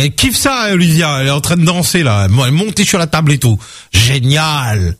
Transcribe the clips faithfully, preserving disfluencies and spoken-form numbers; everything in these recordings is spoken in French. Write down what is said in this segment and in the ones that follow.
Elle kiffe ça, Olivia. Elle est en train de danser, là. Elle est montée sur la table et tout. Génial.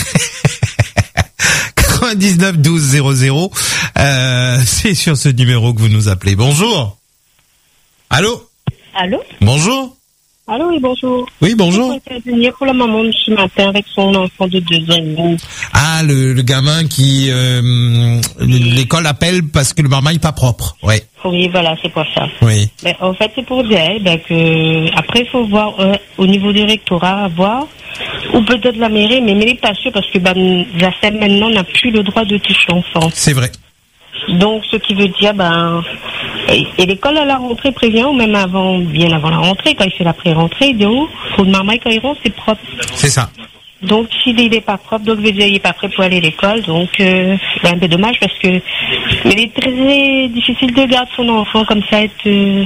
quatre-vingt-dix-neuf douze zéro zéro. Euh, c'est sur ce numéro que vous nous appelez. Bonjour. Allô? Allô? Bonjour. Allô, oui, bonjour. Oui, bonjour. Je peux intervenir pour la maman de ce matin avec son enfant de deux ans et demi. Ah, le, le gamin qui... Euh, l'école appelle parce que le marmaille n'est pas propre. Ouais. Oui, voilà, c'est pour ça. Oui. Ben, en fait, c'est pour dire ben, que après, il faut voir euh, au niveau du rectorat, voir, ou peut-être la mairie, mais mais pas sûr parce que ben, la S E M maintenant n'a plus le droit de toucher l'enfant. C'est vrai. Donc, ce qui veut dire, ben, et, et l'école à la rentrée prévient, ou même avant, bien avant la rentrée, quand il fait la pré-rentrée, de où, faut le marmaille quand il rentre, c'est propre. C'est ça. Donc, s'il n'est pas propre, donc, veut dire, il n'est pas prêt pour aller à l'école, donc, euh, c'est un peu dommage parce que, mais il est très difficile de garder son enfant comme ça, être, euh,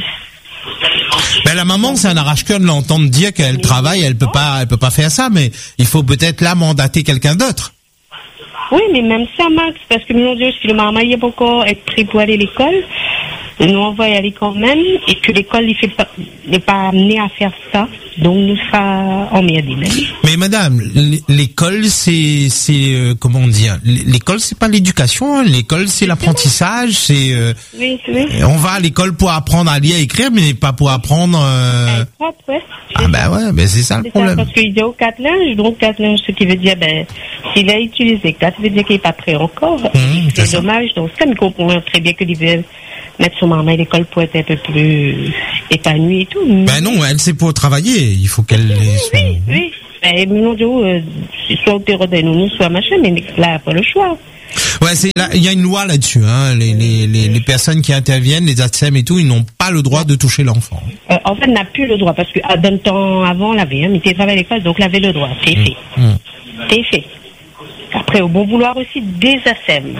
Ben la maman, c'est un arrache-cœur de l'entendre dire qu'elle travaille, elle peut pas, elle peut pas faire ça, mais il faut peut-être là mandater quelqu'un d'autre. Oui, mais même ça, Max, parce que mon Dieu, si le marmaille n'est pas encore être prêt pour aller à l'école, nous on va y aller quand même, et que l'école n'est pas, n'est pas amenée à faire ça, donc nous sera emmerdés même. Mais madame, l'école, c'est, c'est euh, comment dire, l'école, c'est pas l'éducation, hein. L'école, c'est l'apprentissage, c'est. Euh, oui, oui. On va à l'école pour apprendre à lire, à écrire, mais pas pour apprendre. Euh... Propre, ouais. Ah ben ouais, ben c'est ça le c'est problème. Ça, parce qu'il dit au quatre linges, donc quatre linges, ce qui veut dire, ben, s'il a utilisé quatre, ça veut dire qu'il n'est pas prêt encore. Mmh, c'est, c'est dommage, donc ça me comprend très bien que veut mettre son maman à l'école pour être un peu plus épanoui et tout. Mais... Ben non, elle c'est pour travailler, il faut qu'elle... Oui, soit... oui, oui. Ben, mon Dieu, euh, soit au terreau de nous, soit machin, mais là, pas le choix. Ouais, c'est là, il y a une loi là-dessus, hein. Les, les, les, les personnes qui interviennent, les A T S E M et tout, ils n'ont pas le droit de toucher l'enfant. Euh, en fait, n'a plus le droit, parce que à d'un temps avant, l'avait, hein, mais il travaillait à l'école, donc l'avait le droit. C'est mmh. fait. Mmh. C'est fait. Après, au bon vouloir aussi des A T S E M.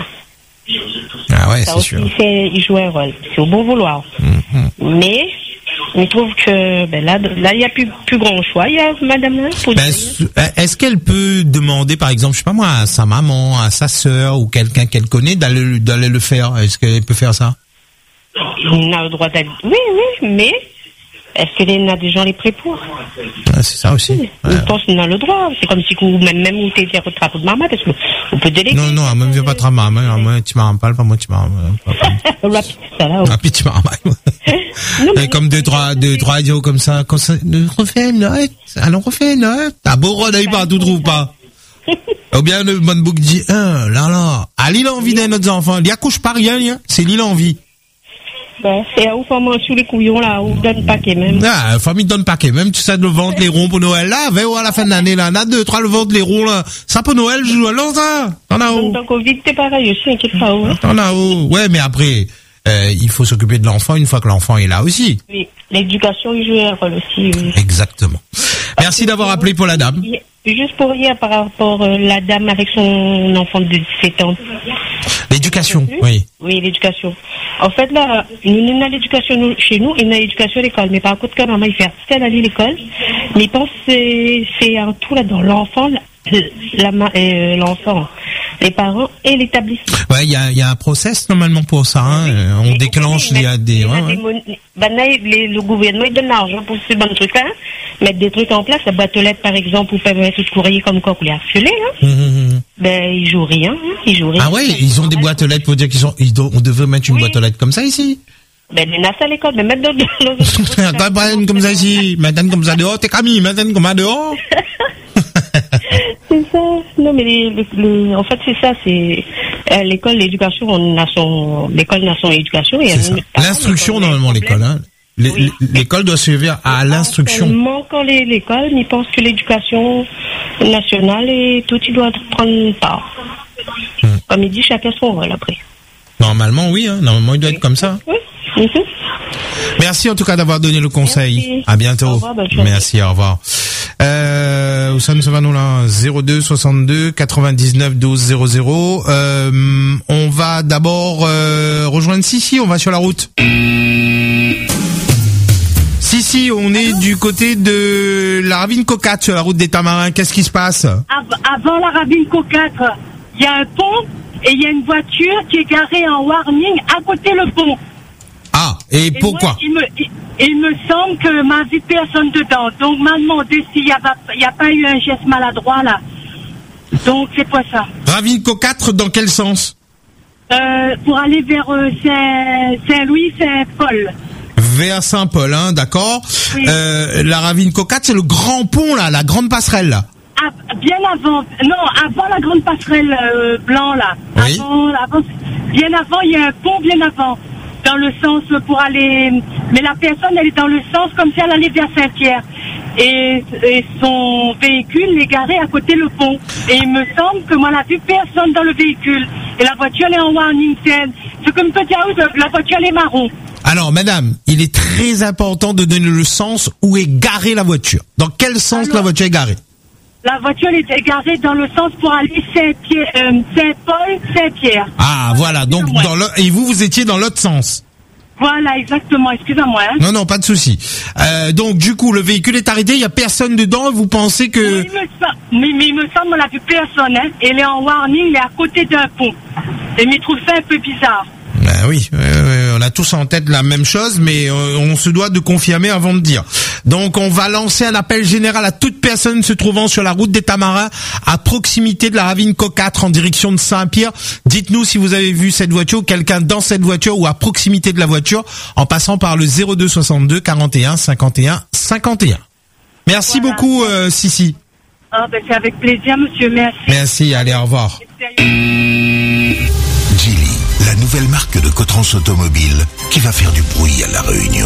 Ah ouais, ça c'est aussi, sûr. Il, fait, il joue un rôle. C'est au bon vouloir. Mmh. Mais, on trouve que ben là, là, il n'y a plus, plus grand choix. Il y a madame là. Ben, est-ce qu'elle peut demander, par exemple, je sais pas moi, à sa maman, à sa sœur ou quelqu'un qu'elle connaît d'aller, d'aller le faire? Est-ce qu'elle peut faire ça? On a le droit d'aller. Oui, oui, mais est-ce qu'il y a des gens les prêts pour? Ah, c'est ça aussi. Oui. Ouais. Je pense qu'on a le droit. C'est comme si vous, même, même où t'es fait votre trapeau de maman, parce qu'on peut déléguer. Non, non, même viens pas de maman, moi, tu m'en parles pas, moi, tu m'en parles. Rapide, tu m'en parles. Comme deux, trois, deux, trois idiots comme ça, comme ça, refais une note, allons, refais une note. Ah, beau rodeuil pas, tout trouve pas. Ou bien, le bon book dit, hein, là, là, à l'île envie d'un autre enfant, il y a couche pas rien, c'est l'île envie. Ben, c'est à où famille sous les couillons là, où donne paquet même. Ah, famille donne paquet même, tu sais, le ventre, les ronds pour Noël là, vers à la fin de l'année là, on a deux, trois, le ventre, les ronds là. Ça pour Noël, je joue alors ça. T'en as où? Donc, Covid, t'es pareil aussi, inquiète pas où. T'en as où? Ouais, mais après, euh, il faut s'occuper de l'enfant une fois que l'enfant est là aussi. Oui, l'éducation, il joue un rôle aussi, oui. Exactement. Merci d'avoir appelé pour la dame. Juste pour hier, par rapport à euh, la dame avec son enfant de dix-sept ans. L'éducation, oui. Oui, l'éducation. En fait, là, nous, nous avons l'éducation nous, chez nous et nous avons l'éducation à l'école. Mais par contre, quand maman, il fait celle aller à l'école, mais il pense que c'est, c'est un tout là-dedans. L'enfant, la, la, euh, l'enfant, les parents et l'établissement. Ouais, il y a, y a un process normalement pour ça. Hein. Oui. On et déclenche, il y a des... Ouais, ouais. Mon... Ben là, les, le gouvernement, il donne l'argent pour ces bons trucs-là. Mettre des trucs en place, la boîte aux lettres, par exemple, ou faire mettre tout courrier comme quoi qu'on les harcelé, hein. Mmh. Ben, ils jouent rien, hein. Ils jouent rien. Ah ouais, ils ont des boîtes aux lettres pour dire qu'ils sont, ils do... on devrait mettre une oui. boîte aux lettres comme ça ici. Ben, les nasses à l'école, mais mettre d'autres. Quand pas comme ça ici, maintenant comme ça dehors, t'es Camille, maintenant comme ça dehors. C'est ça. Non, mais les, les, les, en fait, c'est ça, c'est, à l'école, l'éducation, on a son, l'école a son éducation. Et c'est ça. L'instruction, normalement, l'école, hein. Oui. L'école doit servir à l'instruction. Manquant l'école, il pense que l'éducation nationale et tout, il doit prendre part. Hmm. Comme il dit, chacun son rôle après. Normalement, oui, hein. Normalement, il doit être comme ça. Oui. Mm-hmm. Merci en tout cas d'avoir donné le conseil. Merci. À bientôt. Au revoir, merci, au revoir. Euh, où ça nous va nous là? zéro deux soixante-deux quatre-vingt-dix-neuf douze zéro zéro. Euh, on va d'abord euh, rejoindre Sissi, on va sur la route. Sissi, on est du côté de la Ravine Coquatre sur la route des Tamarins. Qu'est-ce qui se passe? Avant la Ravine Coquatre, il y a un pont et il y a une voiture qui est garée en warning à côté le pont. Ah, et, et pourquoi? moi, il me, il, Et il me semble que m'a vu personne dedans. Donc, m'a demandé s'il n'y a, a pas eu un geste maladroit, là. Donc, c'est pas ça. Ravinko quatre, dans quel sens? Euh, pour aller vers euh, Saint, Saint-Louis, Saint-Paul. Vers Saint-Paul, hein, d'accord. Oui. Euh, la Ravinko quatre, c'est le grand pont, là, la grande passerelle, là. Ah, bien avant, non, avant la grande passerelle euh, blanc, là. Oui. Avant, avant, bien avant, il y a un pont bien avant. Dans le sens pour aller... Mais la personne, elle est dans le sens comme si elle allait vers Saint-Pierre. Et, et son véhicule est garé à côté le pont. Et il me semble que moi, on n'a vu personne dans le véhicule. Et la voiture, elle est en warning ten. C'est comme peut dire, la voiture, elle est marron. Alors, madame, il est très important de donner le sens où est garée la voiture. Dans quel sens Alors, la voiture est garée? La voiture, elle est garée dans le sens pour aller Saint-Pierre, euh, Saint-Paul, Saint-Pierre. Ah, voilà. Donc, dans le... et vous, vous étiez dans l'autre sens. Voilà, exactement. Excusez-moi. Hein. Non, non, pas de souci. Euh, donc, du coup, le véhicule est arrêté, il y a personne dedans. Vous pensez que... Oui, il me semble, mais, mais il me semble qu'on n'a vu personne. Hein. Elle est en warning, elle est à côté d'un pont. Et je trouve ça un peu bizarre. Ben oui, euh, on a tous en tête la même chose, mais euh, on se doit de confirmer avant de dire. Donc, on va lancer un appel général à toute personne se trouvant sur la route des Tamarins, à proximité de la Ravinko quatre, en direction de Saint-Pierre. Dites-nous si vous avez vu cette voiture, quelqu'un dans cette voiture ou à proximité de la voiture, en passant par le zéro deux soixante-deux quarante et un cinquante et un cinquante et un. Merci voilà. beaucoup, euh, Sissi. Ah, ben, c'est avec plaisir, monsieur. Merci. Merci. Allez, au revoir. Geely, la nouvelle marque de Cotrans Automobile qui va faire du bruit à La Réunion.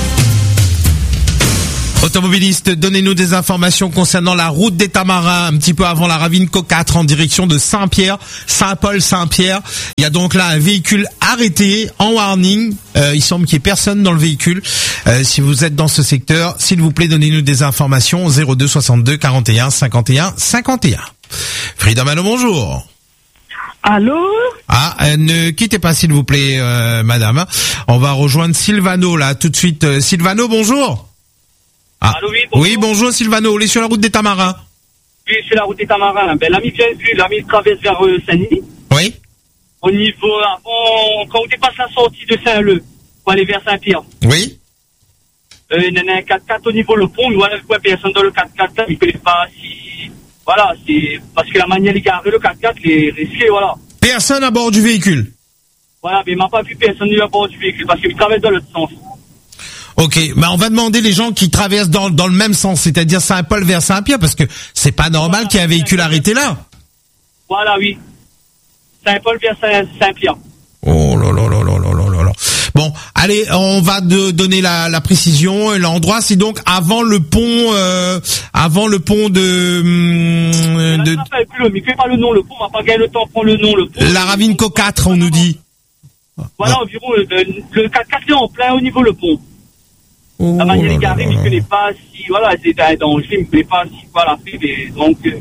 Automobilistes, donnez-nous des informations concernant la route des Tamarins, un petit peu avant la Ravinko quatre, en direction de Saint-Pierre, Saint-Paul, Saint-Pierre. Il y a donc là un véhicule arrêté en warning. Euh, il semble qu'il n'y ait personne dans le véhicule. Euh, si vous êtes dans ce secteur, s'il vous plaît, donnez-nous des informations au zéro deux soixante-deux quarante et un cinquante et un cinquante et un. Frida Malo, bonjour. Allô? Ah, euh, ne quittez pas s'il vous plaît, euh, madame. On va rejoindre Sylvano là tout de suite. Euh, Sylvano, bonjour. Ah. Allô, oui, bonjour. Oui, bonjour Sylvano. On est sur la route des Tamarins. Oui, sur la route des Tamarins. Ben, l'ami vient vu, l'ami traverse vers euh, Saint-Denis. Oui. Au niveau, avant, quand on dépasse la sortie de Saint-Leu, pour aller vers Saint-Pierre. Oui. Euh, il y en a un quatre-quatre au niveau le pont, mais voilà, quoi, personne dans le quatre-quatre, il ne connaît pas si, voilà, c'est, parce que la manière de garer le quatre-quatre, est risqué, voilà. Personne à bord du véhicule. Voilà, mais il m'a pas vu personne à bord du véhicule, parce qu'il traverse dans l'autre sens. Ok, bah on va demander les gens qui traversent dans, dans le même sens, c'est-à-dire Saint-Paul vers Saint-Pierre, parce que c'est pas normal voilà, qu'il y ait un véhicule arrêté là. Voilà, oui. Saint-Paul vers Saint-Pierre. Oh là là là là là là là. Bon, allez, on va de donner la, la précision. L'endroit, c'est donc avant le pont, euh, avant le pont de. Hum, de... Plus, mais pas le nom, le pont, on va pas gagner le temps pour le nom, le pont. La Ravinko quatre, on nous dit. Voilà, ah. environ le, le quatre-quatre est en plein au niveau le pont. Oh la manière de garer, mais je ne connais pas si, voilà, c'est un danger, je ne connais pas si, voilà, mais, donc. Euh...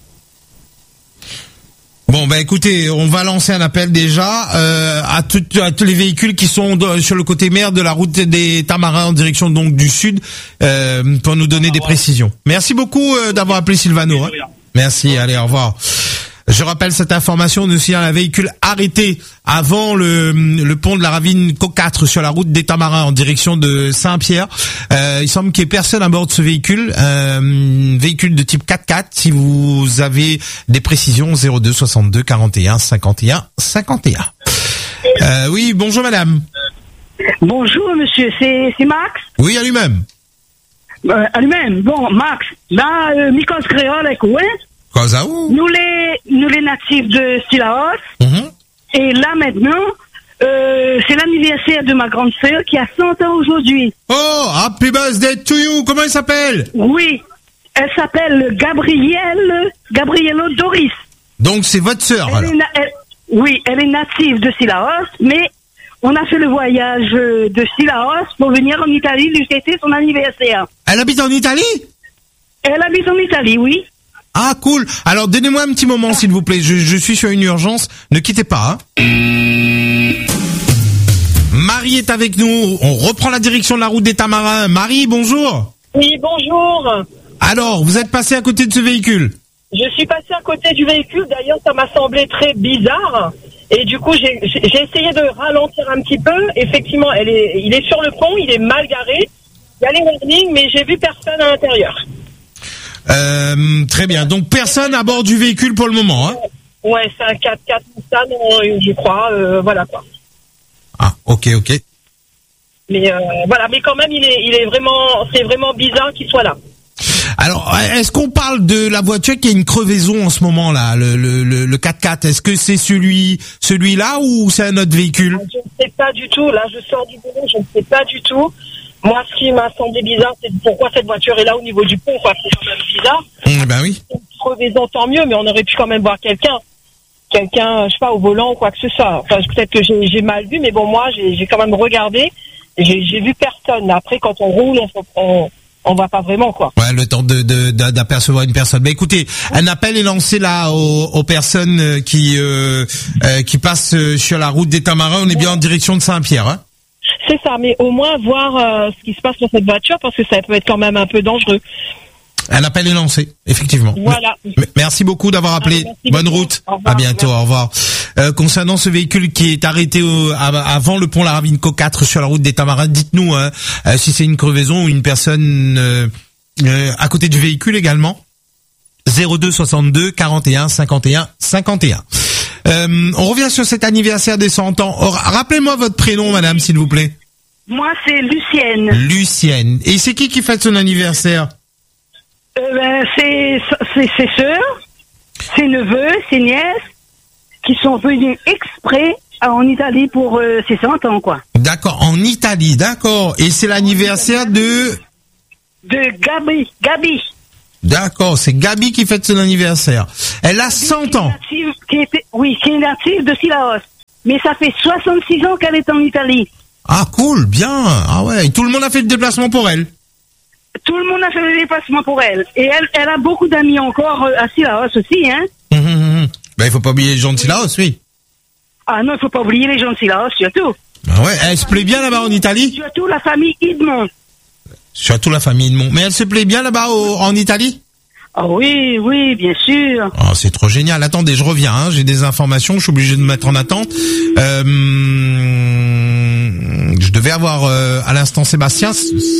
Bon, bah écoutez, on va lancer un appel déjà euh, à, tout, à tous les véhicules qui sont de, sur le côté mer de la route des Tamarins en direction donc du sud euh, pour nous donner ah, des voilà. précisions. Merci beaucoup euh, d'avoir appelé Sylvano. Hein. Merci, allez, au revoir. Je rappelle cette information, nous aussi un véhicule arrêté avant le, le pont de la Ravinko quatre sur la route des Tamarins en direction de Saint-Pierre. Euh, il semble qu'il n'y ait personne à bord de ce véhicule, euh, véhicule de type quatre-quatre. Si vous avez des précisions, zéro deux soixante-deux quarante et un cinquante et un cinquante et un. Euh, oui, bonjour madame. Bonjour monsieur, c'est, c'est Max? Oui, à lui-même. Euh, à lui-même, bon Max, là, euh, Mikos Créole est quoi? Cosa où? Nous les, nous les natifs de Sillaos. Mm-hmm. Et là maintenant, euh, c'est l'anniversaire de ma grande sœur qui a cent ans aujourd'hui. Oh, happy birthday to you. Comment elle s'appelle? Oui, elle s'appelle Gabrielle, Gabriello Doris. Donc c'est votre sœur alors? Na- elle, oui, elle est native de Sillaos, mais on a fait le voyage de Sillaos pour venir en Italie lui fêter son anniversaire. Elle habite en Italie? Elle habite en Italie, oui. Ah, cool. Alors, donnez-moi un petit moment, s'il vous plaît. Je, je suis sur une urgence. Ne quittez pas. Hein. Marie est avec nous. On reprend la direction de la route des Tamarins. Marie, bonjour. Oui, bonjour. Alors, vous êtes passé à côté de ce véhicule? Je suis passé à côté du véhicule. D'ailleurs, ça m'a semblé très bizarre. Et du coup, j'ai, j'ai essayé de ralentir un petit peu. Effectivement, elle est, il est sur le pont, il est mal garé. Il y a les warnings, mais j'ai vu personne à l'intérieur. Euh, très bien. Donc personne à bord du véhicule pour le moment, hein? Ouais, c'est un quatre quatre Nissan, je crois. Euh, voilà quoi. Ah, ok, ok. Mais euh, voilà, mais quand même, il est, il est vraiment, c'est vraiment bizarre qu'il soit là. Alors, est-ce qu'on parle de la voiture qui a une crevaison en ce moment là, le le le, le quatre quatre? Est-ce que c'est celui celui-là ou c'est un autre véhicule? Je ne sais pas du tout. Là, je sors du boulot, je ne sais pas du tout. Moi, ce qui m'a semblé bizarre, c'est pourquoi cette voiture est là au niveau du pont, quoi. C'est quand même bizarre. Mmh, ben oui. Une crevaison, tant mieux, mais on aurait pu quand même voir quelqu'un. Quelqu'un, je sais pas, au volant ou quoi que ce soit. Enfin, peut-être que j'ai, j'ai mal vu, mais bon, moi, j'ai, j'ai quand même regardé. J'ai, j'ai vu personne. Après, quand on roule, on, on, on voit pas vraiment, quoi. Ouais, le temps de, de, de d'apercevoir une personne. Mais écoutez, un appel est lancé là aux, aux personnes qui euh, euh, qui passent sur la route des Tamarins. On est bien en direction de Saint-Pierre, hein. C'est ça, mais au moins voir euh, ce qui se passe sur cette voiture, parce que ça peut être quand même un peu dangereux. Un appel est lancé, effectivement. Voilà. Merci beaucoup d'avoir appelé. Ah, bonne beaucoup. route. Au revoir, à bientôt. Merci. Au revoir. Euh, concernant ce véhicule qui est arrêté au, avant le pont La Ravine-Co quatre sur la route des Tamarins, dites-nous hein, euh, si c'est une crevaison ou une personne euh, euh, à côté du véhicule également. zéro deux soixante-deux quarante et un cinquante et un cinquante et un. Euh, on revient sur cet anniversaire des cent ans. Oh, rappelez-moi votre prénom, madame, s'il vous plaît. Moi, c'est Lucienne. Lucienne. Et c'est qui qui fête son anniversaire? Euh, ben, c'est, c'est ses sœurs, ses neveux, ses nièces, qui sont venus exprès en Italie pour euh, ses cent ans, quoi. D'accord, en Italie, d'accord. Et c'est l'anniversaire de... De Gabi, Gabi. D'accord, c'est Gabi qui fête son anniversaire. Elle a cent ans. Qui est native, qui était, oui, qui est native de Sillaos. Mais ça fait soixante-six ans qu'elle est en Italie. Ah, cool, bien. Ah ouais, et tout le monde a fait le déplacement pour elle. Tout le monde a fait le déplacement pour elle. Et elle, elle a beaucoup d'amis encore à Sillaos aussi, hein. Hum, hum, hum. Ben, il faut pas oublier les gens de Sillaos, oui. Ah non, il faut pas oublier les gens de Sillaos, surtout. Ah ouais, elle se plaît bien là-bas en Italie? Surtout la famille Idmont. Surtout la famille Edmond. Mais elle se plaît bien là-bas au, en Italie? Ah oui, oui, bien sûr. Oh, c'est trop génial. Attendez, je reviens. Hein. J'ai des informations. Je suis obligé de me mettre en attente. Euh, je devais avoir euh, à l'instant Sébastien.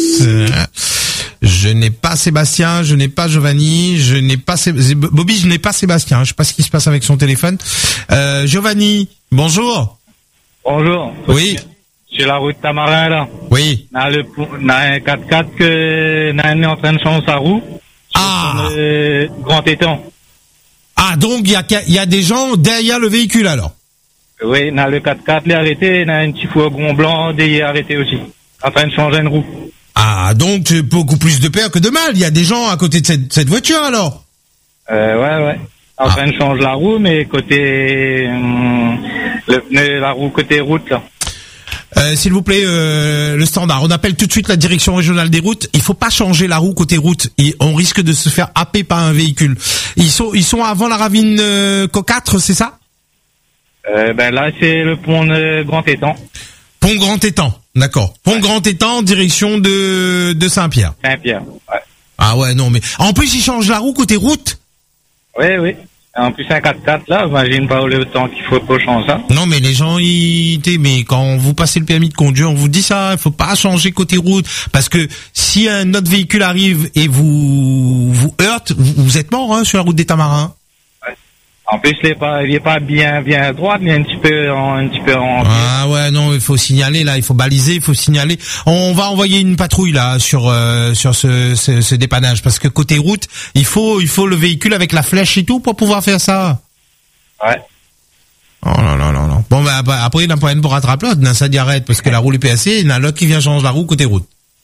Je n'ai pas Sébastien. Je n'ai pas Giovanni. Je n'ai pas Sé... Bobby. Je n'ai pas Sébastien. Je sais pas ce qui se passe avec son téléphone. Euh, Giovanni. Bonjour. Bonjour. Oui. Sur la route Tamarin, là. Oui. Dans le, dans un quatre quatre que, Nan est en train de changer sa roue. Ah. Euh, grand étang. Ah, donc, il y a, il y a des gens derrière le véhicule, alors. Oui, dans le quatre quatre, il est arrêté, il y a un petit fourgon blanc, il est arrêté aussi. En train de changer une roue. Ah, donc, c'est beaucoup plus de peur que de mal. Il y a des gens à côté de cette, cette voiture, alors. Euh, ouais, ouais. En ah. train de changer la roue, mais côté, hum, le pneu, la roue côté route, là. Euh, s'il vous plaît, euh, le standard. On appelle tout de suite la direction régionale des routes. Il faut pas changer la roue côté route. Et on risque de se faire happer par un véhicule. Ils sont, ils sont avant la ravine euh, Co quatre, c'est ça? Euh, ben là, c'est le pont de Grand Étang. Pont Grand Étang, d'accord. Pont ouais. Grand Étang, direction de de Saint-Pierre. Saint-Pierre. Ouais. Ah ouais, non mais en plus ils changent la roue côté route. Oui, oui. En plus, un quatre quatre, là, imagine pas le temps qu'il faut pour changer ça. Non, mais les gens, ils, mais quand vous passez le permis de conduire, on vous dit ça, il faut pas changer côté route, parce que si un autre véhicule arrive et vous, vous heurte, vous, vous êtes mort, hein, sur la route des Tamarins. Ouais. En plus, il est pas, il est pas bien, bien à droite, il est un petit peu en, un petit peu en... Ah ouais, non, il faut signaler, là, il faut baliser, il faut signaler. On va envoyer une patrouille, là, sur, euh, sur ce, ce, ce dépannage, parce que côté route, il faut, il faut le véhicule avec la flèche et tout pour pouvoir faire ça. Ouais. Oh là là là là. Bon, bah, après, il n'a pas une pour rattraper l'autre, ça dit arrête, parce que la roue est P A C, il y en a l'autre qui vient changer la roue côté route.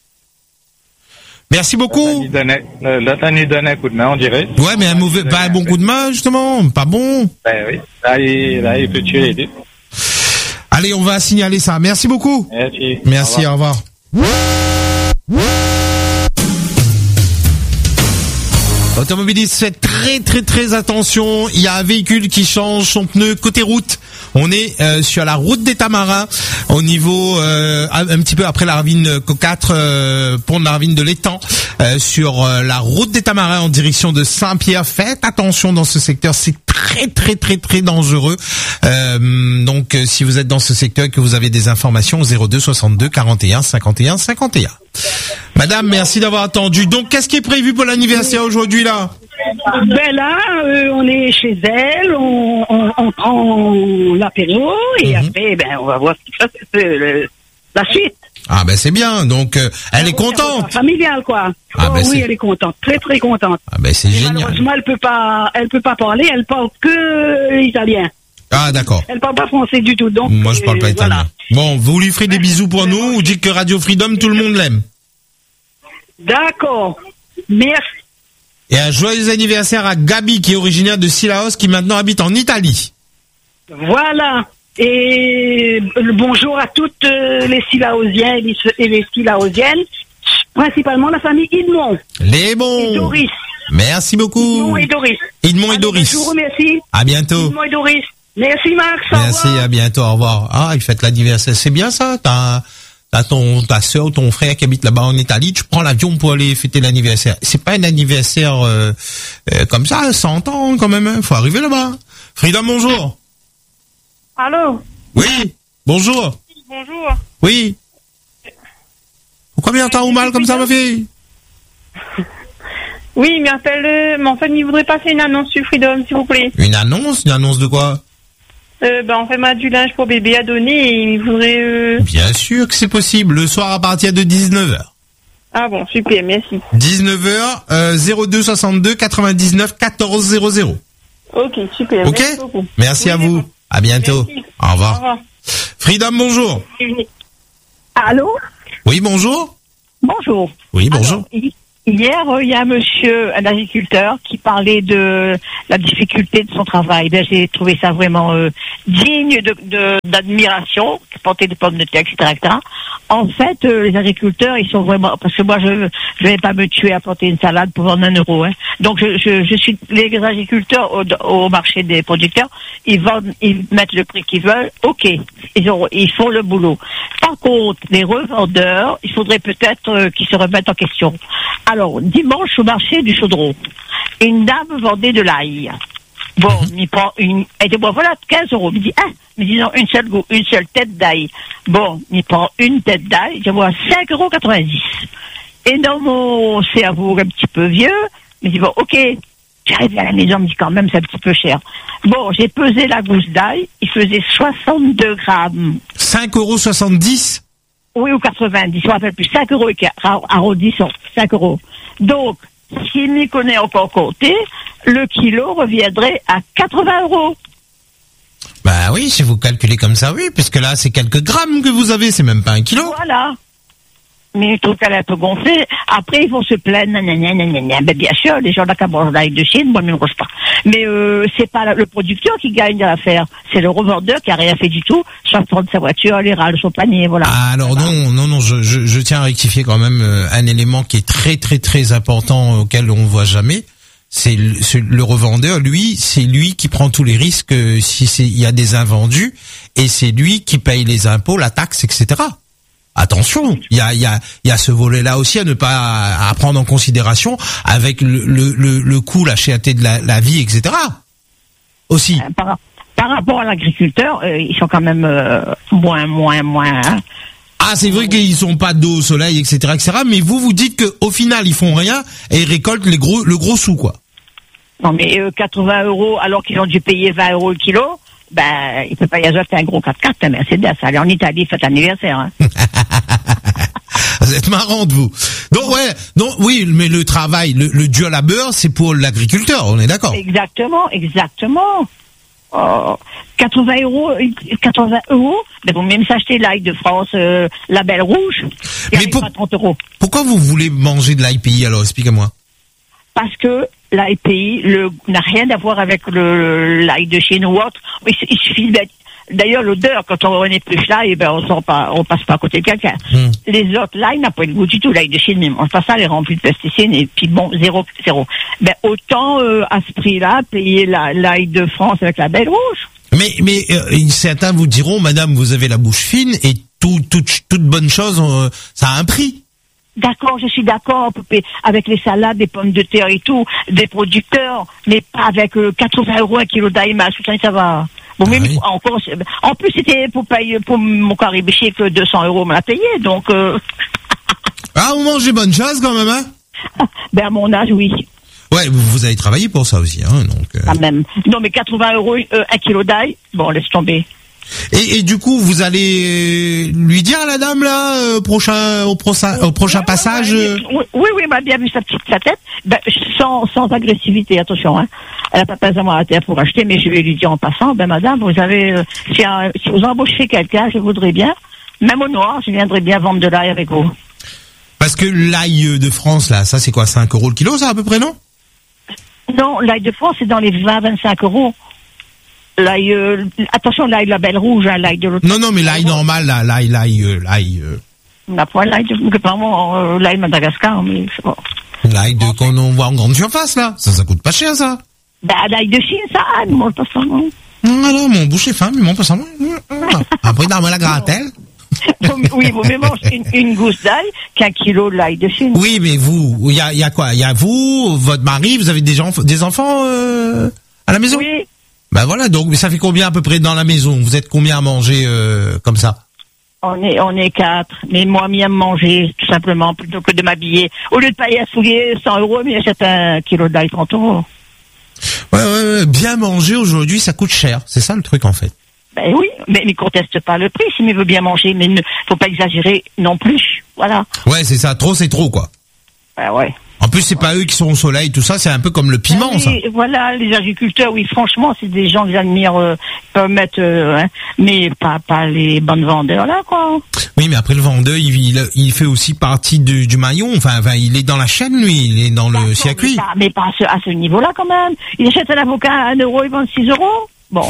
Merci beaucoup. L'autre, il donne un coup de main, on dirait. Ouais, mais un mauvais, pas un bon coup de main, justement. Pas bon. Ben oui. Là, il, là, il peut tuer les deux. Allez, on va signaler ça. Merci beaucoup. Merci. Merci, au revoir. Au revoir. Automobiliste, faites très très très attention. Il y a un véhicule qui change son pneu côté route. On est euh, sur la route des Tamarins, au niveau euh, un, un petit peu après la ravine Co quatre, euh, pont de la ravine de l'Étang. euh, sur euh, la route des Tamarins en direction de Saint-Pierre. Faites attention dans ce secteur, c'est très très très très dangereux. Euh, donc euh, si vous êtes dans ce secteur et que vous avez des informations, zéro deux soixante-deux quarante et un cinquante et un cinquante et un. Madame, merci d'avoir attendu. Donc qu'est-ce qui est prévu pour l'anniversaire aujourd'hui là? Ben là, euh, on est chez elle, on, on, on prend l'apéro et mm-hmm. après, ben on va voir ce qui se passe, la suite. Ah ben c'est bien, donc euh, elle est contente. Familiale quoi. Ah, ben oh, oui, c'est... elle est contente, très très contente. Ah ben c'est et génial. Malheureusement, elle peut pas, elle peut pas parler, elle parle que italien. Ah d'accord. Elle parle pas français du tout, donc. Moi je parle pas euh, italien. Voilà. Bon, vous lui ferez des bisous pour nous, ou dites que Radio Freedom tout le monde l'aime. D'accord. Merci. Et un joyeux anniversaire à Gabi qui est originaire de Sillaos qui maintenant habite en Italie. Voilà. Et le bonjour à toutes les Sillaosiens et les Sillaosiennes, principalement la famille Idmont. Les bons. Et Doris. Merci beaucoup. Idmont et Doris. Idmont et Doris. Je vous remercie. À bientôt. Idmont et Doris. Merci Max. Merci, à bientôt, au revoir. Ah, il fête l'anniversaire, c'est bien ça. T'as, t'as ton, ta sœur ou ton frère qui habite là-bas en Italie, tu prends l'avion pour aller fêter l'anniversaire. C'est pas un anniversaire euh, euh, comme ça, cent ans quand même. Hein. Faut arriver là-bas. Frida, bonjour. Allô? Oui, bonjour. Bonjour. Oui. Pourquoi bien t'as ou mal comme ça, ma fille? Oui, mais appelle, mais en fait, il voudrait passer une annonce sur Freedom, s'il vous plaît. Une annonce? Une annonce de quoi? Euh, ben, en fait, moi, du linge pour bébé à donner et il voudrait, euh... Bien sûr que c'est possible, le soir à partir de dix-neuf heures. Ah bon, super, merci. dix-neuf heures, euh, zéro deux soixante-deux quatre-vingt-dix-neuf quatorze zéro zéro. Ok, super. Ok. Merci beaucoup. Merci oui, à vous. Bon. À bientôt. Merci. Au revoir. Au revoir. Freedom, bonjour. Allô? Oui, bonjour. Bonjour. Oui, bonjour. Alors, hier, il y a un monsieur, un agriculteur, qui parlait de la difficulté de son travail. Ben, j'ai trouvé ça vraiment euh, digne de, de, d'admiration, porter des pommes de terre, et cetera, et cetera. En fait, euh, les agriculteurs, ils sont vraiment... Parce que moi, je je vais pas me tuer à porter une salade pour vendre un euro. Hein. Donc, je, je, je suis... Les agriculteurs, au, au marché des producteurs, ils vendent, ils mettent le prix qu'ils veulent. OK, ils, ont, ils font le boulot. Par contre, les revendeurs, il faudrait peut-être euh, qu'ils se remettent en question. Alors, dimanche, au marché du Chaudron, une dame vendait de l'ail. Bon, mm-hmm. il prend une, elle dit, bon, voilà, quinze euros. Il dit, ah, mais disons, une seule, une seule tête d'ail. Bon, il prend une tête d'ail, je vois cinq euros quatre-vingt-dix. Et dans mon cerveau un petit peu vieux, mais dit, bon, ok, j'arrive à la maison, me dit, quand même, c'est un petit peu cher. Bon, j'ai pesé la gousse d'ail, il faisait soixante-deux grammes. cinq euros soixante-dix? Oui, ou quatre-vingt-dix, je ne me rappelle plus, cinq euros, arrondissons, cinq euros. Donc, s'il m'y connaît encore compter, le kilo reviendrait à quatre-vingts euros. Bah oui, si vous calculez comme ça, oui, puisque là, c'est quelques grammes que vous avez, c'est même pas un kilo. Voilà. Mais je trouve qu'elle est un peu gonflée. Après, ils vont se plaindre, nanana, nanana. Ben, bien sûr, les gens là qui mangent l'ail de Chine, moi, je ne mange pas. Mais euh, c'est pas le producteur qui gagne dans l'affaire, c'est le revendeur qui a rien fait du tout, soit prendre sa voiture, les râles, son panier, voilà. Ah, alors voilà. non, non, non, je, je, je tiens à rectifier quand même euh, un élément qui est très, très, très important auquel on voit jamais. C'est le, le revendeur, lui, c'est lui qui prend tous les risques euh, si c'est il y a des invendus, et c'est lui qui paye les impôts, la taxe, et cetera. Attention, il y a, il y a, il y a ce volet-là aussi à ne pas à prendre en considération avec le, le, le, le coût, la cherté de la, la vie, et cetera. Aussi. Euh, par, par rapport à l'agriculteur, euh, ils sont quand même euh, moins, moins, moins. Hein. Ah, c'est vrai qu'ils sont pas d'eau au soleil, et cetera, et cetera. Mais vous, vous dites que au final, ils font rien et ils récoltent les gros, le gros sou, quoi. Non, mais euh, quatre-vingts euros alors qu'ils ont dû payer vingt euros le kilo. Ben, il peut pas y avoir un gros quatre-quatre, un Mercedes. Allez en Italie, faites anniversaire. Hein. Vous êtes marrante, vous. Donc, ouais, donc, oui, mais le travail, le, le dur labeur, c'est pour l'agriculteur, on est d'accord? Exactement, exactement. Oh, quatre-vingts euros, quatre-vingts euros, ben, vous même s'acheter l'ail de France, euh, label rouge, mais pour, à trente euros. Pourquoi vous voulez manger de l'ail pays, alors, expliquez-moi? Parce que l'ail pays le, n'a rien à voir avec le, l'ail de Chine ou autre. Il, il suffit d'être, d'ailleurs, l'odeur, quand on épluche l'ail, ben, on sort pas, on passe pas à côté de quelqu'un. Mmh. Les autres, l'ail n'a pas de goût du tout, l'ail de Chine, mais on passe ça, les remplis de pesticides, et puis bon, zéro, zéro. Ben, autant, euh, à ce prix-là, payer la, l'ail de France avec la belle rouge. Mais, mais, euh, certains vous diront, madame, vous avez la bouche fine, et tout, tout, toute bonne chose, euh, ça a un prix. d'accord, je suis d'accord avec les salades, des pommes de terre et tout, des producteurs, mais pas avec euh, quatre-vingts euros un kilo d'ail, mais ça va. Bon, mais ah oui. encore, en plus, c'était pour payer, pour mon caribéché que deux cents euros me l'a payé, donc, euh... Ah, vous mangez bonne chose quand même, hein? Ben, à mon âge, oui. Ouais, vous, vous avez travaillé pour ça aussi, hein, donc. Euh... Quand même. Non, mais quatre-vingts euros, euh, un kilo d'ail, bon, laisse tomber. Et, et du coup, vous allez lui dire à la dame là, euh, prochain, au, prochain, au prochain ouais, passage. Ouais, oui, oui, oui, m'a bien vu sa petite sa tête, ben, sans, sans agressivité, attention, hein. Elle n'a pas pas à moi à terre pour acheter, mais je vais lui dire en passant, ben madame, vous avez, euh, si, un, si vous embauchez quelqu'un, je voudrais bien, même au noir, je viendrais bien vendre de l'ail avec vous. Parce que l'ail de France là, ça c'est quoi, cinq euros le kilo, ça à peu près, non? Non, l'ail de France c'est dans les vingt à vingt-cinq euros. L'ail, euh, attention, l'ail label rouge, hein, l'ail de l'autre. Non, non, mais l'ail normal, là, l'ail, l'ail, euh, l'ail. Euh... On n'a pas l'ail de, pardon, euh, l'ail Madagascar, mais c'est bon. L'ail de, qu'on on voit en grande surface, là. Ça, ça coûte pas cher, ça. Bah, l'ail de Chine, ça, il mange pas ça, non. Non, non, mon boucher fin, il mange pas ça, non. Après, dans la gratelle. Oui, vous me mangez une, une gousse d'ail qu'un kilo de l'ail de Chine. Oui, mais vous, il y a, il y a quoi? Il y a vous, votre mari, vous avez des gens, des enfants, euh, à la maison? Oui. Ben voilà, donc ça fait combien à peu près dans la maison? Vous êtes combien à manger euh, comme ça? On est on est quatre, mais moi m'aime manger tout simplement plutôt que de m'habiller. Au lieu de payer à soulier cent euros, mais j'achète un kilo d'ail trente euros. Ouais, ouais, ouais, bien manger aujourd'hui, ça coûte cher. C'est ça le truc en fait. Ben oui, mais ne conteste pas le prix s'il veut bien manger, mais ne faut pas exagérer non plus. Voilà. Ouais, c'est ça. Trop, c'est trop quoi. Ben ouais. En plus, c'est pas eux qui sont au soleil, tout ça, c'est un peu comme le piment, oui, ça. Voilà, les agriculteurs, oui, franchement, c'est des gens que j'admire, euh, peuvent mettre, euh, hein, mais pas, pas les bonnes vendeurs, là, quoi. Oui, mais après, le vendeur, il, il, il fait aussi partie du, du maillon, enfin, enfin, il est dans la chaîne, lui, il est dans le circuit. Mais pas, mais pas à ce, à ce niveau-là, quand même. Il achète un avocat à un euro, il vend six euros. Bon.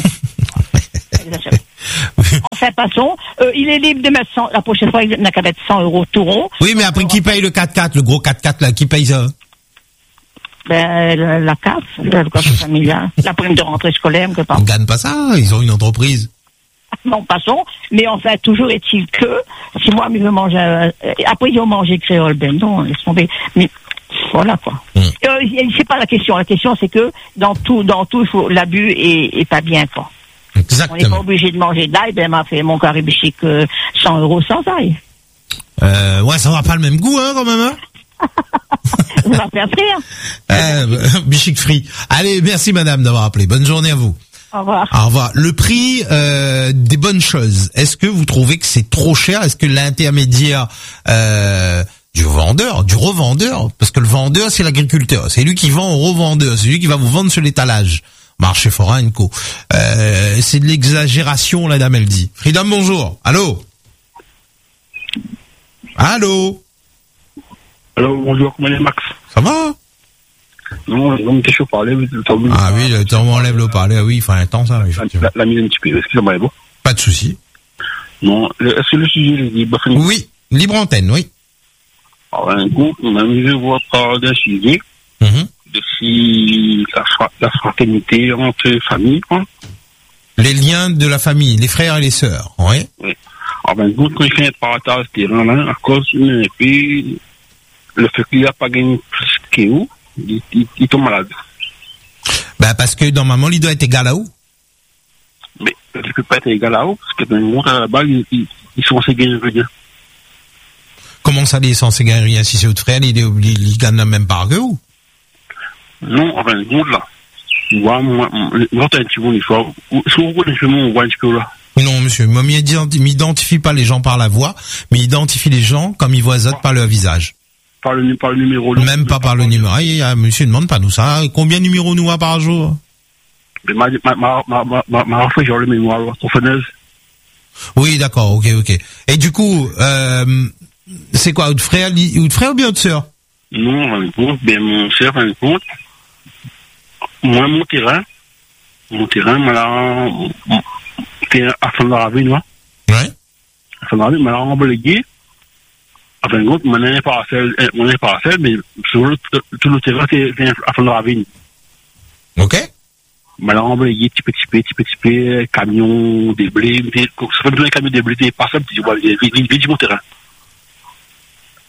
Enfin, passons. Euh, il est libre de mettre cent, la prochaine fois, il n'a qu'à mettre cent euros tout rond. Oui, mais après, qui paye le quatre quatre, le gros quatre quatre, là, qui paye ça? Ben, la, la C A F, l'allocation familiale, la prime de rentrée scolaire, quelque part. On gagne pas ça, ils ont une entreprise. Non, passons. Mais enfin, toujours est-il que, si moi, je veux manger, euh, après, ils vont manger créole, ben non, laisse tomber. Mais, voilà, quoi. Mmh. Euh, c'est pas la question. La question, c'est que, dans tout, dans tout, il faut, l'abus est, est pas bien, quoi. Exactement. On n'est pas obligé de manger d'ail, ben, m'a fait mon caribéché que cent euros sans ail. Euh, ouais, ça n'aura pas le même goût, hein, quand même, hein. Ça va faire frire. Euh, bichic free. Allez, merci madame d'avoir appelé. Bonne journée à vous. Au revoir. Au revoir. Le prix euh, des bonnes choses, est-ce que vous trouvez que c'est trop cher? Est-ce que l'intermédiaire euh, du vendeur, du revendeur, parce que le vendeur c'est l'agriculteur, c'est lui qui vend au revendeur, c'est lui qui va vous vendre sur l'étalage. Marché Forain Co. Euh, c'est de l'exagération, la dame elle dit. Freedom, bonjour. Allô? Allô? Allô, bonjour, comment est Max? Ça va? Non, on était chaud parler. Ah oui, le temps on enlève le parler, oui, il faut un temps ça, effectivement. La, la mise un petit peu, excusez-moi, bon? Pas de souci. Non, est-ce que le sujet est libre? Oui, libre antenne, oui. Alors, un coup, on a mis voir par d'un sujet. Mm-hmm. De si la, la fraternité entre familles, quoi. Les liens de la famille, les frères et les sœurs, oui. Oui. Alors, ben, quand il fait un partage de terrain, à cause d'une épée, le fait qu'il n'a pas gagné plus que où, il, il, il tombe malade. Ben, parce que normalement, il doit être égal à où? Mais il ne peut pas être égal à où, parce que dans le monde, à la base, ils, ils, ils sont censés gagner rien. Comment ça, il est censé gagner rien? Si c'est votre frère, il, il, il gagne même pas que où? Non, enfin, le monde là. Moi, moi, moi, t'as un petit peu une fois. Si on voit les chemins, on voit un petit peu là. Non, monsieur, moi, m'identifie pas les gens par la voix, mais identifie les gens comme ils voient les autres par leur visage. Par le, par le numéro. Même pas par le numéro. Ah, ah, monsieur, ne demande pas nous ça. Combien de numéros nous a par jour? Mais ma, ma, ma, ma, ma, ma, ma, fait genre le mémoire, ton fenêtre. Oui, d'accord, ok, ok. Et du coup, euh, c'est quoi, votre frère, votre frère ou bien votre sœur? Non, un compte, bien, mon chef, un compte. Moi, mon terrain, mon terrain, voilà, terrain à fond de la ravine, là. Ouais. À fond de la ravine, voilà, en relégué. Enfin, en compte, mon année parcelle, mon année parcelle, mais sur le, tout le terrain, c'est à fond de la ravine. Ok. Voilà, en relégué, petit peu, petit peu, petit peu, petit peu, camion, des blés, ça fait besoin d'un camion de blés, des parcelles, tu vois, vite, vite, mon terrain.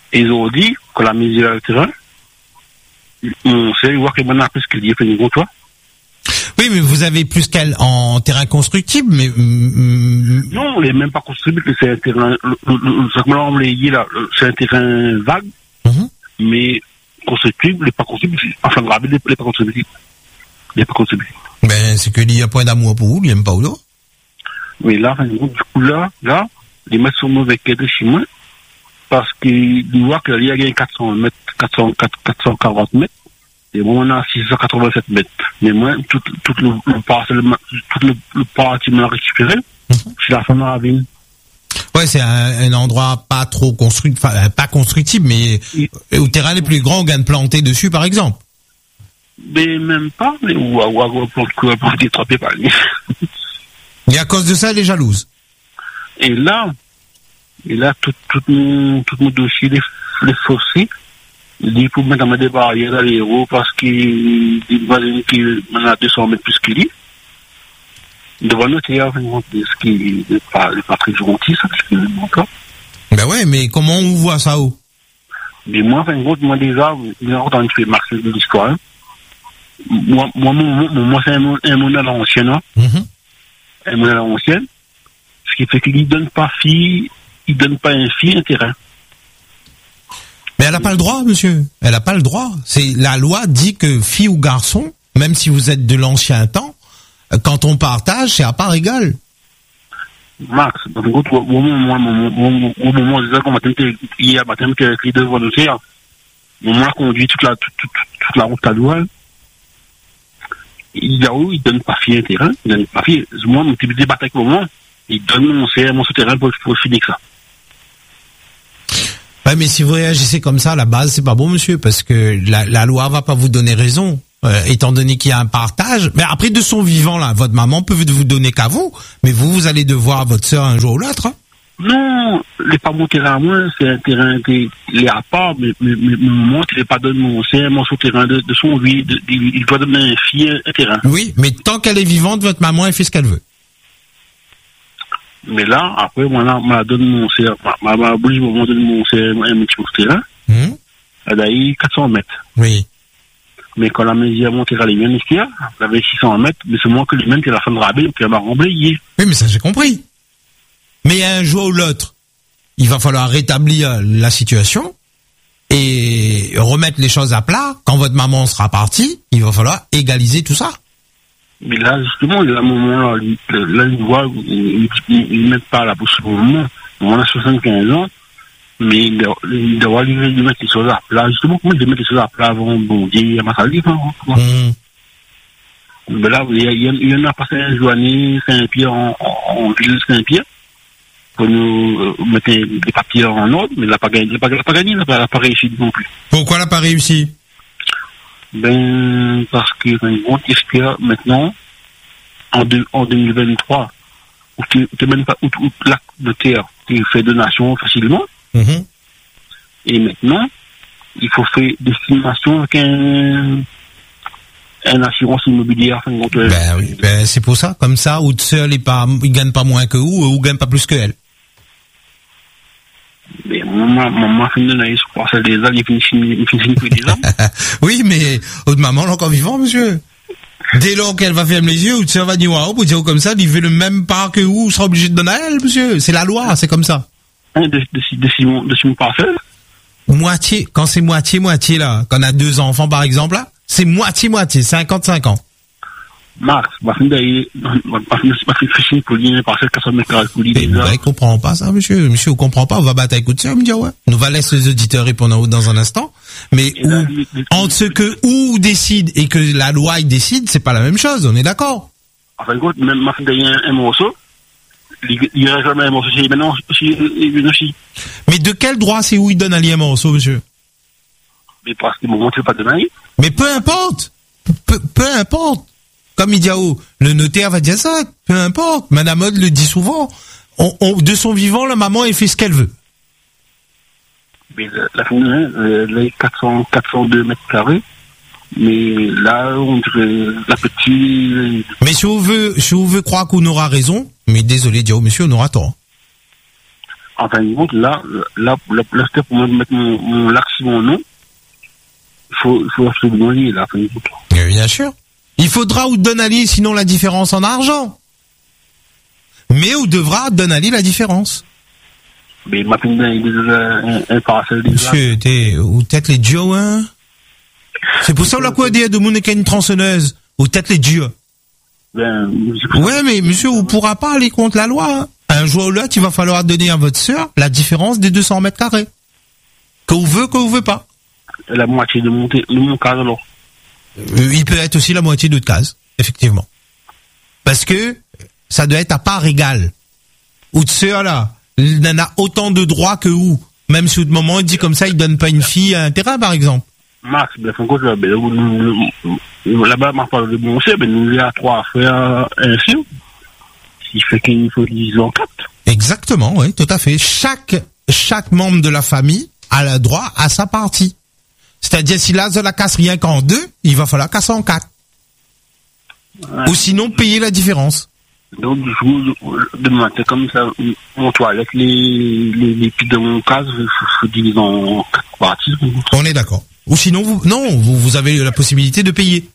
Et ils ont dit que la mise à le terrain, on sait voir que maintenant plus qu'il y a fait une toi. Oui, mais vous avez plus qu'elle en terrain constructible, mais mm, non, on n'est même pas constructible. C'est un terrain, c'est un terrain vague, mm-hmm. mais constructible, il n'est pas constructible. Enfin, grave, il n'est pas constructible. Il n'est pas constructible. Ben, c'est qu'il y a point d'amour pour vous, il n'aime pas ou l'autre. Mais là, du coup, là, là, les mettre sur mauvais quai de chez moi, parce qu'ils voient qu'il y a quatre cents mètres, quatre cents, quatre cent quarante mètres, et moi, on a six cent quatre-vingt-sept mètres. Mais moi, tout, tout le, le parcelle, tout le, le bâtiment récupéré, mm-hmm. c'est la fin de la ville. Ouais, c'est un, un endroit pas trop construit, enfin, pas constructible, mais et, au terrain les plus grands, on gagne planter dessus, par exemple. Mais même pas, mais ou à ou pour pour détraper par lui. Et à cause de ça, elle est jalouse. Et là, et là, tout, tout mon, tout mon dossier, les, les fossés, il dit pour mettre dans des barrières dans les héros parce qu'il dit qu'il en a deux cents mètres plus qu'il dit. Devant nous, il y a ce qui n'est pas, pas très gentil, ça, ce qui est encore. Ben ouais, mais comment on voit ça où? Mais moi, enfin, moi, déjà, quand je fais marcher de l'histoire, moi, moi, moi, moi, c'est un, un modèle à l'ancienne, hein. Mm-hmm. Un modèle à l'ancienne. Ce qui fait qu'il ne donne pas fille, il donne pas un fille un terrain. Mais elle n'a pas le droit, monsieur. Elle n'a pas le droit. C'est, la loi dit que fille ou garçon, même si vous êtes de l'ancien temps, quand on partage, c'est à part égale. Max, dans le au moment, au moment, déjà, qu'on m'a tenté, hier matin, que les deux vont nous faire, au moment qu'on conduit toute la, toute, toute, toute la route à douane, il y a où, il donne pas fille un terrain, il donne pas fille. Moi, mon petit débat avec le moment, il donne mon, mon souterrain pour, pour finir ça. Ouais, mais si vous réagissez comme ça, à la base, c'est pas bon, monsieur, parce que la, la loi va pas vous donner raison, euh, étant donné qu'il y a un partage. Mais après, de son vivant, là, votre maman peut vous donner qu'à vous, mais vous, vous allez devoir à votre sœur un jour ou l'autre, hein. Non, il n'est pas mon terrain à moi, c'est un terrain qui est à part, mais, mais, mais moi, il n'est pas donné mon, c'est mon souterrain de, de son vie, de, de, il doit donner un fille un terrain. Oui, mais tant qu'elle est vivante, votre maman, elle fait ce qu'elle veut. Mais là, après, moi, là, m'a donné mon serre, m'a, m'a, bouge, m'a donné mon serre, un petit terrain. Mmh. Elle a eu quatre cents mètres. Oui. Mais quand la maison a monté à les miennes, elle avait six cents mètres, mais c'est moi que les mêmes qui a la fin de rabais, qui m'a remblayé. Oui, mais ça, j'ai compris. Mais un jour ou l'autre, il va falloir rétablir la situation et remettre les choses à plat. Quand votre maman sera partie, il va falloir égaliser tout ça. Mais là, justement, il y a un moment, là, là, il voit, il ne met pas la bouche pour le moment. On a soixante-quinze ans, mais il doit, il doit lui mettre les choses à plat. Justement, comment il met les choses à plat avant, bon, il y a ma salle, hein. Mais là, il y, a, il y en a passé un Joanny Saint-Pierre en, en, en ville Saint-Pierre. Pour nous euh, mettre les papiers en ordre, mais il n'a pas gagné, il n'a pas, pas gagné, il n'a pas, pas réussi non plus. Pourquoi il n'a pas réussi? Ben, parce que, on espère maintenant, en, deux, en deux mille vingt-trois, où tu n'es même pas, où, où l'acte de terre, tu fais donation facilement, mm-hmm. Et maintenant, il faut faire destination avec un, un assurance immobilière. Ben oui, ben c'est pour ça, comme ça, ou seul, il ne gagne pas moins que vous, ou gagne pas plus que elle. Mais maman, maman, fin de l'année, je crois, c'est des âges, il finit plus des âmes. Oui, mais, votre maman, elle est encore vivante, monsieur. Dès lors qu'elle va fermer les yeux, ou tu vas dire, waouh, pour dire comme ça, il veut le même part que vous, vous serez obligé de donner à elle, monsieur. C'est la loi, c'est comme ça. De, de, de Simon, de Simon Parcel? Moitié, quand c'est moitié-moitié, là, quand on a deux enfants, par exemple, là, c'est moitié-moitié, cinquante cinquante. Max, ma fille d'ailleurs, ma fille Christine Pauline, parce que ça me calcule déjà. Vous comprend pas ça, monsieur. Monsieur, vous comprend pas, on va battre avec coup ça, me dire, ouais. Nous va laisser les auditeurs répondre dans un instant. Mais où, là, entre ce que ou décide et que la loi il décide, c'est pas la même chose, on est d'accord. Enfin, écoute, même ma fille d'ailleurs, un morceau, il y aurait jamais un morceau, c'est maintenant, aussi. Mais de quel droit c'est où il donne un lien morceau, monsieur? Mais parce que moment, tu veux pas demander. Mais peu importe. Peu, peu importe. Comme il dit, oh, le notaire va dire ça, peu importe. Madame Aude le dit souvent. On, on, de son vivant, la maman, elle fait ce qu'elle veut. Mais la, la famille, euh, les quatre cents, quatre cent deux mètres carrés. Mais là, on dirait la petite. Mais si on veut, si on veut croire qu'on aura raison, mais désolé, dire, oh, monsieur, on aura tort. en fin de compte, là, là, là, là c'était pour mettre mon, mon lac sur mon nom. Il faut, il faut absolument lier, là, en fin de compte. Mais bien sûr. Il faudra ou donne Ali, sinon la différence en argent. Mais ou devra donne Ali la différence. Mais ma fille, il est un, un parcelle de Monsieur, t'es, ou peut-être les dieux, hein? C'est pour ça, on l'a quoi dire de mon une tronçonneuse. Ou peut-être les dieux. Ben, ouais, mais monsieur, vous pourra pas aller contre la loi, hein. Un jour ou l'autre, il va falloir donner à votre sœur la différence des deux cents mètres carrés. Que vous veut, que vous veut pas. La moitié de mon, de mon case, alors. Euh, il peut être aussi la moitié d'autres cases, effectivement. Parce que, ça doit être à part égale. Ou de sœur, là, il en a autant de droits que vous. Même si au moment, il dit comme ça, il donne pas une fille à un terrain, par exemple. Max, ben, faut que là-bas, ma part de bon c'est, ben, nous, il y a trois frères, un fils. Il fait qu'il faut qu'ils en quatre. Exactement, oui, tout à fait. Chaque, chaque membre de la famille a le droit à sa partie. C'est-à-dire, si là, la casse rien qu'en deux, il va falloir casser en quatre. Ouais. Ou sinon, payer la différence. Donc, du coup, demain, c'est comme ça, mon toilette, les, les, les pieds de mon cas, je, je divise en quatre parties. On est d'accord. Ou sinon, vous, non, vous, vous avez la possibilité de payer.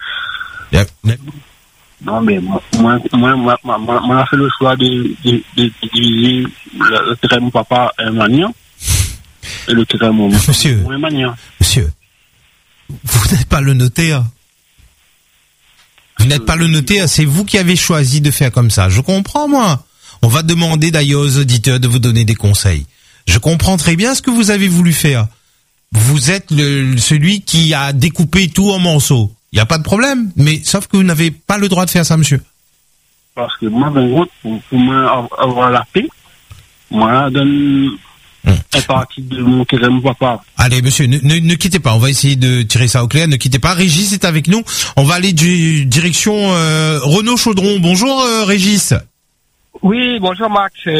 Non, mais moi, moi, moi, moi, moi, moi, moi, j'ai fait le choix de, de, de, de diviser le, le terrain de mon papa un maniant et le terrain de mon, monsieur, mon maniant. Monsieur, vous n'êtes pas le notaire. Vous n'êtes pas le notaire, c'est vous qui avez choisi de faire comme ça. Je comprends, moi. On va demander d'ailleurs aux auditeurs de vous donner des conseils. Je comprends très bien ce que vous avez voulu faire. Vous êtes le, celui qui a découpé tout en morceaux. Il n'y a pas de problème, mais sauf que vous n'avez pas le droit de faire ça, monsieur. Parce que moi, ben, gros, pour, pour moi avoir la paix, moi, donne hum. une partie de mon terrain, mon papa. Allez, monsieur, ne, ne, ne quittez pas. On va essayer de tirer ça au clair. Ne quittez pas. Régis est avec nous. On va aller du, direction euh, Renaud Chaudron. Bonjour, euh, Régis. Oui, bonjour, Max.